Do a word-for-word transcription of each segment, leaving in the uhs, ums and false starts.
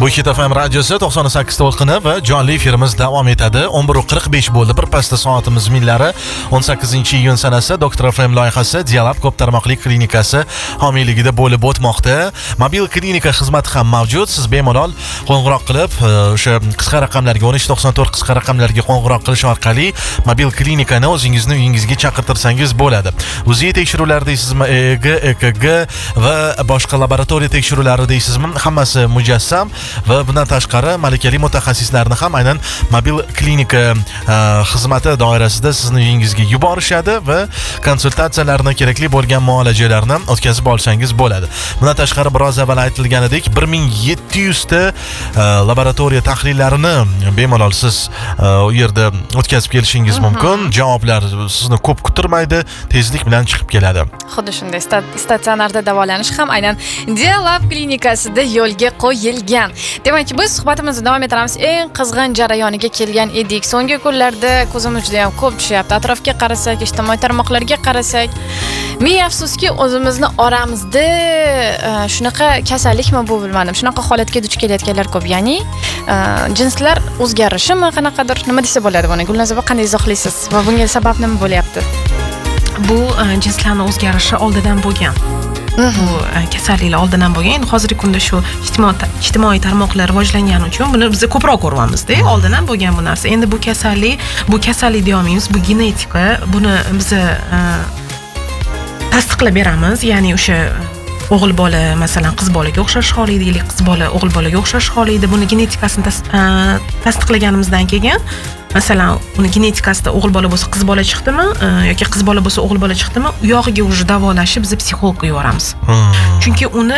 Bu Hit F M radiosi to'qson sakkiz to'lqini va jonli efirimiz davom etadi. o'n bir qirq besh bo'ldi. Bir pasda soatimiz millari. o'n sakkizinchi iyun sanasi Doktor F M loyihasi Dialab ko'p tarmoqli klinikasi homiyligida bo'lib o'tmoqda. Mobil klinika xizmati ham mavjud. Siz bemalol qo'ng'iroq qilib, o'sha qisqa raqamlarga o'n uch to'qson to'rt qisqa raqamlarga qo'ng'iroq qilish orqali mobil klinikani o'zingizni uyingizga chaqirtirsangiz bo'ladi. O'zi tekshiruvlar deysizmi, E E G, E K G va boshqa laboratoriya tekshiruvlari deysizmi, hammasi mujassam va bundan tashqari malakali mutaxassislarni ham aynan mobil klinika xizmati doirasida sizni uyingizga yuborishadi va konsultatsiyalarni, kerakli bo'lgan muolajalarni o'tkazib olsangiz bo'ladi. Bundan tashqari biroz avval aytilganidek bir ming yetti yuz ta laboratoriya tahlillarini bemalol siz u yerda o'tkazib kelishingiz mumkin. Javoblar sizni ko'p kutirmaydi, tezlik bilan chiqib keladi. Xuddi shunday statsionarda davolanish ham aynan Dialab klinikasida yo'lga qo'yilgan. Demak, biz suhbatimizni davom ettiramiz. Eng qizg'in jarayoniga kelgan edik. So'nggi kunlarda ko'zimiz juda ham ko'p tushyapti. Atrofga qarasak, ijtimoiy tarmoqlarga qarasak, ming afsuski o'zimizni oramizda shunaqa kasallikmi bu bilmadim. Shunaqa holatga duch kelayotganlar ko'p. Ya'ni jinslar o'zgarishimi qanaqadir, nima desa bo'ladi buni? Gulnazar, qanday izohlaysiz va bunga sabab nima bo'lyapti? Bu jinslarning o'zgarishi oldidan bo'lgan. Bu kasalliklar oldidan bo'lgan. Endi hozirgi kunda shu ijtimoiy tarmoqlar rivojlangani uchun buni biz ko'proq ko'ryapmiz-da. Oldidan bo'lgan bu narsa. Endi bu kasallik, bu kasallik deyolmaymiz, bu genetika. Buni biz tasdiqlab beramiz. Ya'ni o'sha o'g'il bola masalan qiz bolaga o'xshash holaydi, deylik, qiz bola o'g'il bolaga o'xshash holaydi. Buni genetikasini tasdiqlaganimizdan keyin masalan, uni genetikasida o'g'il bola bo'lsa qiz bola chiqdimi yoki qiz bola bo'lsa o'g'il bola chiqdimi, u yog'iga уже davolashib biz psixologga yuboramiz. Chunki uni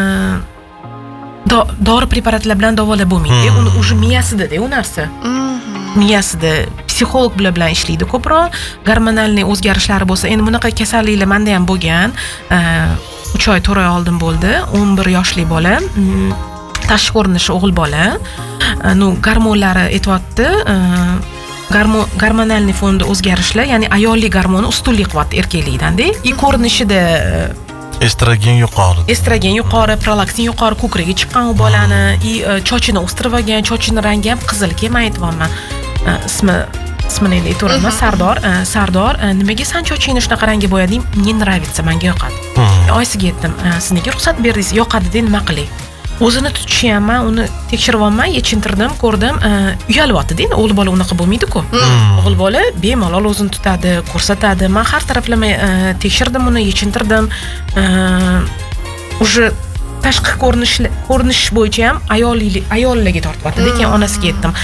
dori preparatlar bilan davolab bo'lmaydi. Uni уже miyasida-da u narsa. Miyasida psixolog bilan ishlaydi ko'proq. Gormonalniy o'zgarishlari bo'lsa, endi bunaqa kasalliklar menda ham bo'lgan. uch oy to'rt oy oldin bo'ldi. o'n bir yoshli bola, tashqi ko'rinishi o'g'il bola. Nu gormonlari aytibdi, gormonalniy fonda o'zgarishlar, ya'ni ayollik gormoni ustunlik qilyapti erkaklikdan-da. I ko'rinishida estrogen yuqori. Estrogen yuqori, prolaktin yuqori, ko'kragiga chiqqan u bolani, i chochini o'stirib olgan, chochini rangi ham qizil kelmay aytyapman. Ismi ismini endi aytaveraman, Sardor, Sardor, nimaga sen chochingni shunaqa rangga bo'yading? Menga nravится, menga yoqadi. Oysiga aytdim, siz nega ruxsat berdingiz? Yoqadi-da, nima qilay? O'zini tutishyapman, uni tekshiryapman, yechintirdim, ko'rdim, uyalyapti-da, endi o'g'il bola unaqa bo'lmaydi-ku. O'g'il bola bemalol o'zini tutadi, ko'rsatadi. Men har taraflama tekshirdim uni, yechintirdim. Уже tashqi ko'rinish ko'rinish bo'yicha ham ayollik ayollarga tortyapti. Lekin onasiga aytdim.